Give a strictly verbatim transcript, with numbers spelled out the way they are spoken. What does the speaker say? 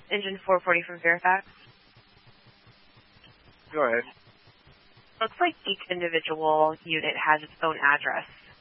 Engine four forty from Fairfax. Go ahead. Looks like each individual unit has its own address.